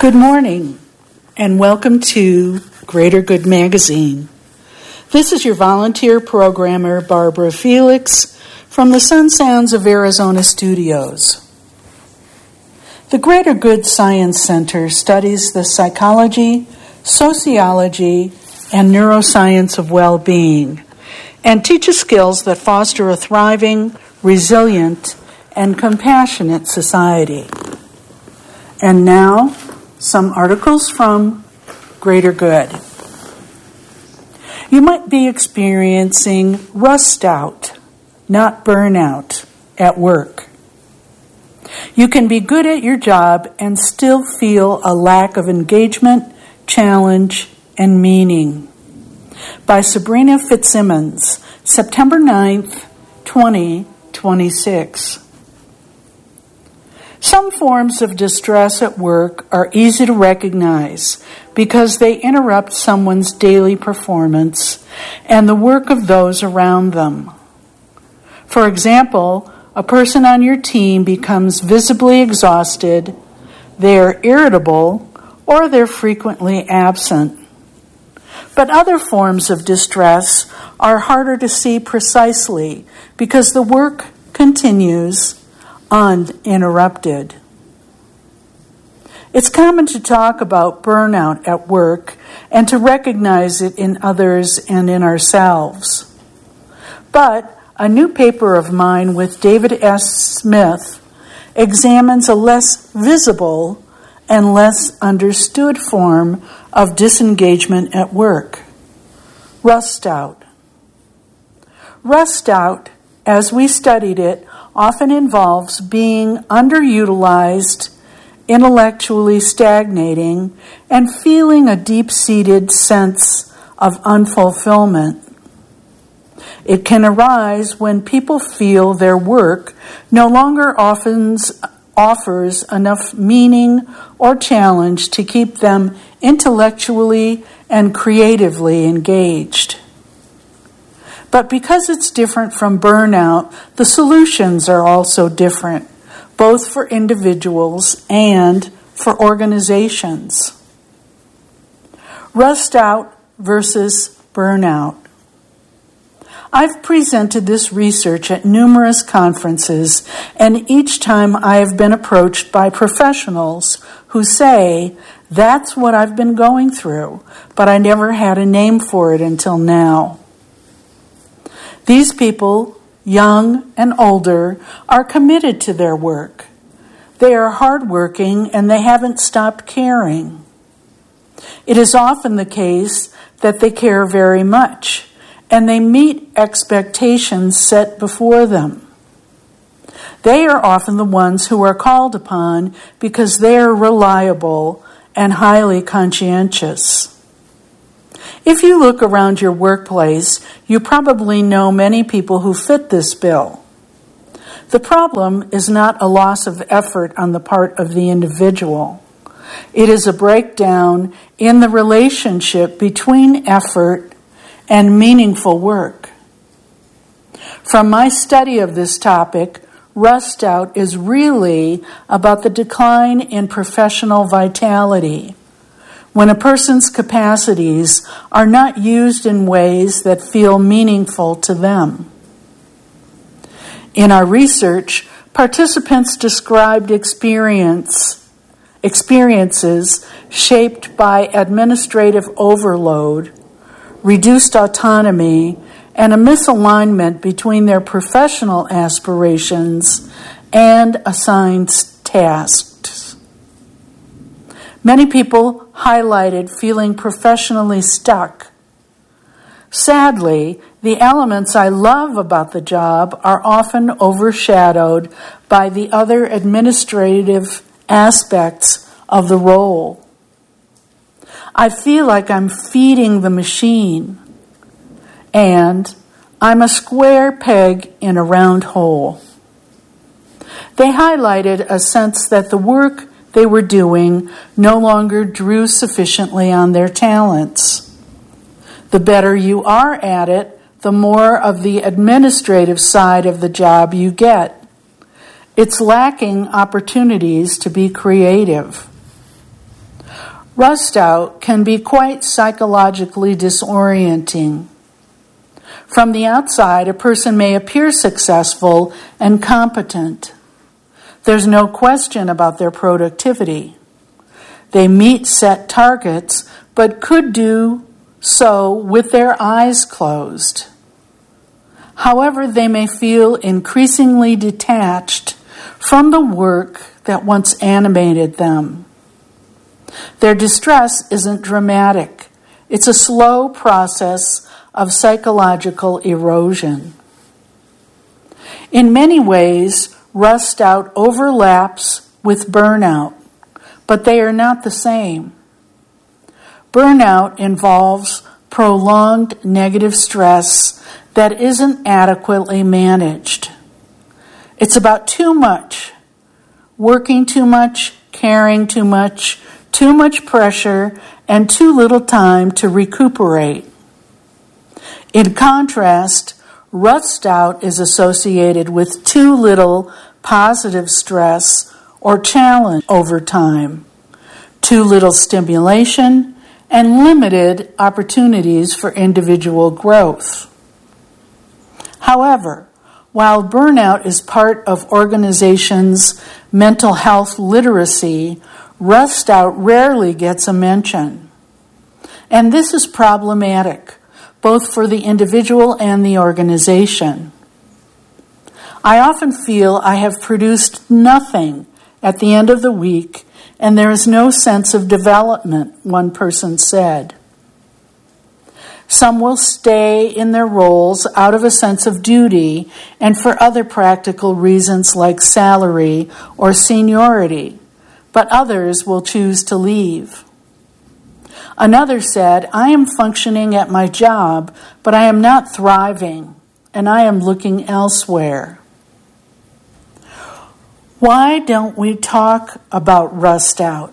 Good morning, and welcome to Greater Good Magazine. This is your volunteer programmer, Barbara Felix, from the Sun Sounds of Arizona studios. The Greater Good Science Center studies the psychology, sociology, and neuroscience of well-being, and teaches skills that foster a thriving, resilient, and compassionate society. And now, some articles from Greater Good. You might be experiencing rust out, not burnout, at work. You can be good at your job and still feel a lack of engagement, challenge, and meaning. By Sabrina Fitzsimmons, September 9th, 2026. Some forms of distress at work are easy to recognize because they interrupt someone's daily performance and the work of those around them. For example, a person on your team becomes visibly exhausted, they're irritable, or they're frequently absent. But other forms of distress are harder to see precisely because the work continues uninterrupted. It's common to talk about burnout at work and to recognize it in others and in ourselves. But a new paper of mine with David S. Smith examines a less visible and less understood form of disengagement at work: rust out. Rust out, as we studied it, often involves being underutilized, intellectually stagnating, and feeling a deep-seated sense of unfulfillment. It can arise when people feel their work no longer offers enough meaning or challenge to keep them intellectually and creatively engaged. But because it's different from burnout, the solutions are also different, both for individuals and for organizations. Rust out versus burnout. I've presented this research at numerous conferences, and each time I have been approached by professionals who say, "That's what I've been going through, but I never had a name for it until now." These people, young and older, are committed to their work. They are hardworking and they haven't stopped caring. It is often the case that they care very much and they meet expectations set before them. They are often the ones who are called upon because they are reliable and highly conscientious. If you look around your workplace, you probably know many people who fit this bill. The problem is not a loss of effort on the part of the individual. It is a breakdown in the relationship between effort and meaningful work. From my study of this topic, rust out is really about the decline in professional vitality, when a person's capacities are not used in ways that feel meaningful to them. In our research, participants described experiences shaped by administrative overload, reduced autonomy, and a misalignment between their professional aspirations and assigned tasks. Many people highlighted feeling professionally stuck. Sadly, the elements I love about the job are often overshadowed by the other administrative aspects of the role. I feel like I'm feeding the machine, and I'm a square peg in a round hole. They highlighted a sense that the work they were doing no longer drew sufficiently on their talents. The better you are at it, the more of the administrative side of the job you get. It's lacking opportunities to be creative. Rust out can be quite psychologically disorienting. From the outside, a person may appear successful and competent. There's no question about their productivity. They meet set targets, but could do so with their eyes closed. However, they may feel increasingly detached from the work that once animated them. Their distress isn't dramatic. It's a slow process of psychological erosion. In many ways, rust out overlaps with burnout, but they are not the same. Burnout involves prolonged negative stress that isn't adequately managed. It's about too much, working too much, caring too much pressure, and too little time to recuperate. In contrast, rust out is associated with too little positive stress or challenge over time, too little stimulation, and limited opportunities for individual growth. However, while burnout is part of organizations' mental health literacy, rust out rarely gets a mention. And this is problematic, both for the individual and the organization. I often feel I have produced nothing at the end of the week, and there is no sense of development, one person said. Some will stay in their roles out of a sense of duty and for other practical reasons like salary or seniority, but others will choose to leave. Another said, I am functioning at my job, but I am not thriving, and I am looking elsewhere. Why don't we talk about rust out?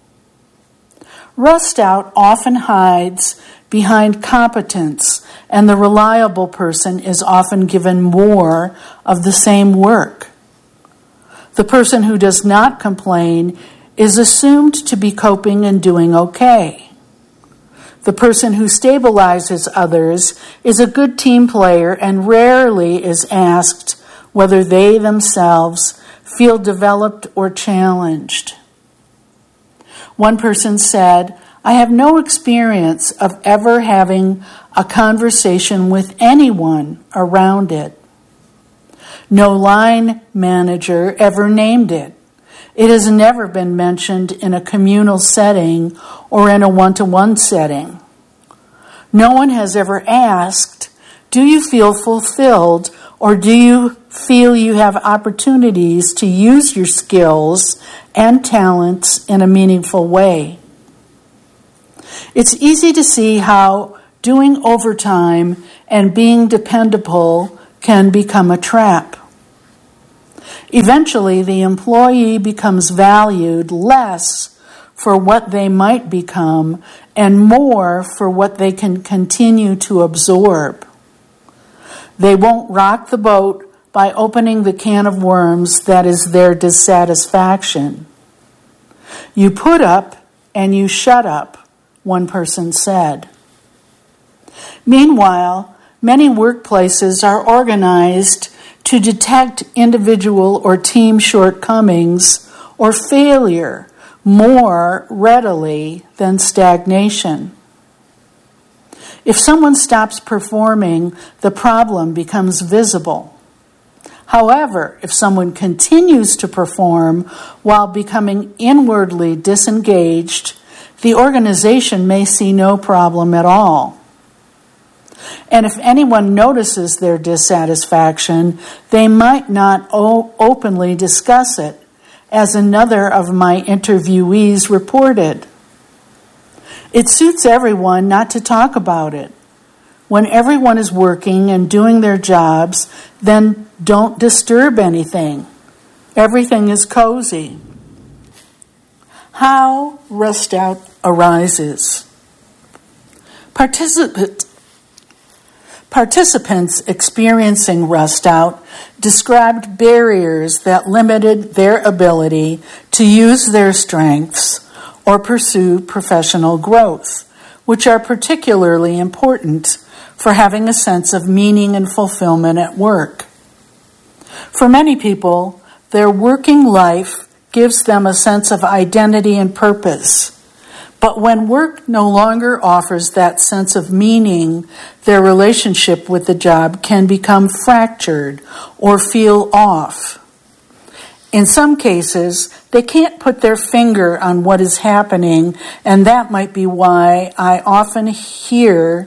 Rust out often hides behind competence, and the reliable person is often given more of the same work. The person who does not complain is assumed to be coping and doing okay. The person who stabilizes others is a good team player and rarely is asked whether they themselves feel developed or challenged. One person said, I have no experience of ever having a conversation with anyone around it. No line manager ever named it. It has never been mentioned in a communal setting or in a one-to-one setting. No one has ever asked, do you feel fulfilled, or do you feel you have opportunities to use your skills and talents in a meaningful way? It's easy to see how doing overtime and being dependable can become a trap. Eventually, the employee becomes valued less for what they might become and more for what they can continue to absorb. They won't rock the boat by opening the can of worms that is their dissatisfaction. You put up and you shut up, one person said. Meanwhile, many workplaces are organized to detect individual or team shortcomings or failure more readily than stagnation. If someone stops performing, the problem becomes visible. However, if someone continues to perform while becoming inwardly disengaged, the organization may see no problem at all. And if anyone notices their dissatisfaction, they might not openly discuss it, as another of my interviewees reported. It suits everyone not to talk about it. When everyone is working and doing their jobs, then don't disturb anything. Everything is cozy. How rust out arises. Participants experiencing rust out described barriers that limited their ability to use their strengths or pursue professional growth, which are particularly important for having a sense of meaning and fulfillment at work. For many people, their working life gives them a sense of identity and purpose. But when work no longer offers that sense of meaning, their relationship with the job can become fractured or feel off. In some cases, they can't put their finger on what is happening, and that might be why I often hear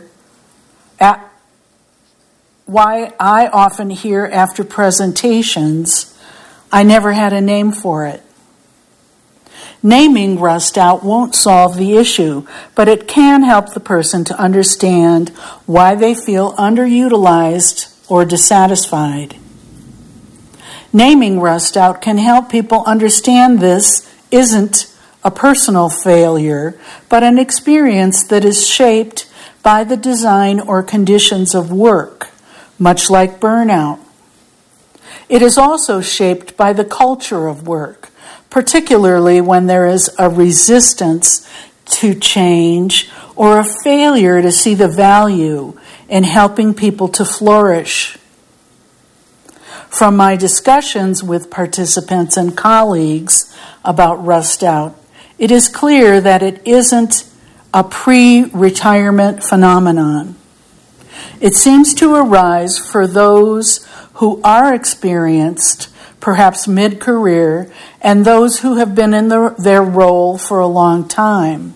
after presentations, "I never had a name for it." Naming rust out won't solve the issue, but it can help the person to understand why they feel underutilized or dissatisfied. Naming rust out can help people understand this isn't a personal failure, but an experience that is shaped by the design or conditions of work, much like burnout. It is also shaped by the culture of work, particularly when there is a resistance to change or a failure to see the value in helping people to flourish. From my discussions with participants and colleagues about rust out, it is clear that it isn't a pre-retirement phenomenon. It seems to arise for those who are experienced, perhaps mid-career, and those who have been in their role for a long time.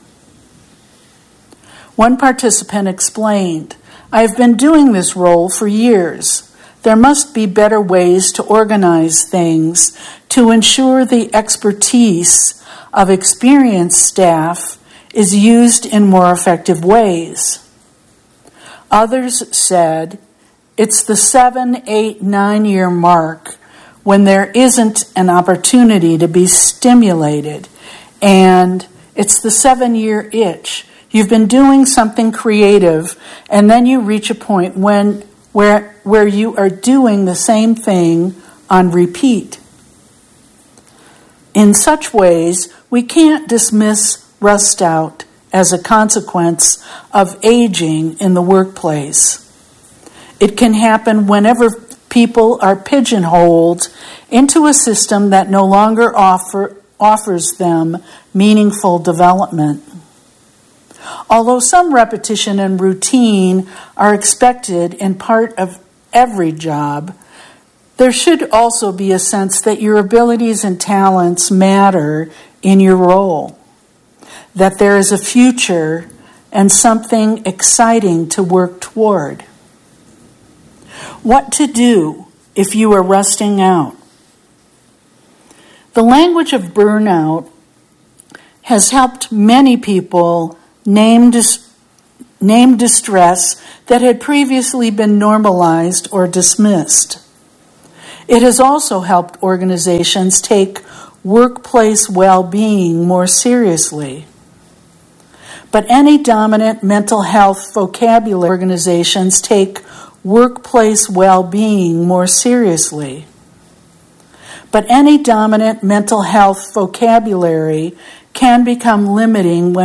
One participant explained, "I have been doing this role for years. There must be better ways to organize things to ensure the expertise of experienced staff is used in more effective ways." Others said, "It's the 7, 8, 9-year mark when there isn't an opportunity to be stimulated, and it's the 7-year itch. You've been doing something creative, and then you reach a point where you are doing the same thing on repeat." In such ways, we can't dismiss rust out as a consequence of aging in the workplace. It can happen whenever people are pigeonholed into a system that no longer offers them meaningful development. Although some repetition and routine are expected in part of every job, there should also be a sense that your abilities and talents matter in your role, that there is a future and something exciting to work toward. What to do if you are rusting out? The language of burnout has helped many people name distress that had previously been normalized or dismissed. It has also helped organizations take workplace well-being more seriously. But any dominant mental health vocabulary organizations take workplace well-being more seriously. But any dominant mental health vocabulary can become limiting when